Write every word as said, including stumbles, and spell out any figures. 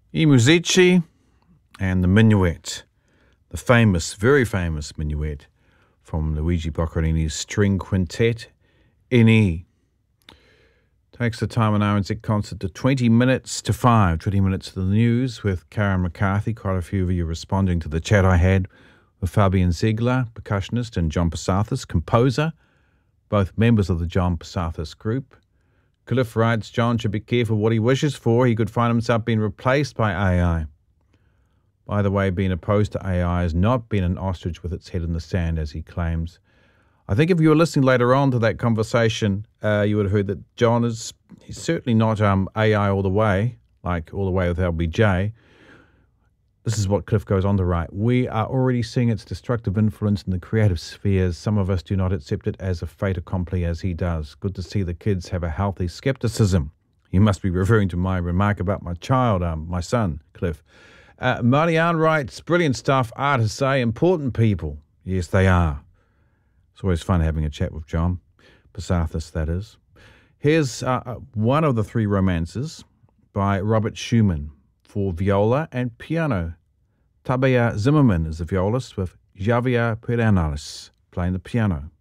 I Musici and the Minuet, the famous, very famous Minuet from Luigi Boccherini String Quintet in E. Takes the time on R N Z concert to twenty minutes to five, twenty minutes to the news with Karen McCarthy. Quite a few of you responding to the chat I had with Fabian Ziegler, percussionist, and John Passathis, composer, both members of the John Passathis group. Cliff writes, John should be careful what he wishes for. He could find himself being replaced by A I. By the way, being opposed to A I has not been an ostrich with its head in the sand, as he claims. I think if you were listening later on to that conversation, uh, you would have heard that John is he's certainly not um, A I all the way, like all the way with L B J. This is what Cliff goes on to write. We are already seeing its destructive influence in the creative spheres. Some of us do not accept it as a fait accompli as he does. Good to see the kids have a healthy skepticism. You must be referring to my remark about my child, um, my son, Cliff. Uh, Marianne writes, brilliant stuff, art to say, important people. Yes, they are. It's always fun having a chat with John Passathis, that is. Here's uh, one of the three romances by Robert Schumann for viola and piano. Tabea Zimmerman is the violist with Javier Pedernales playing the piano.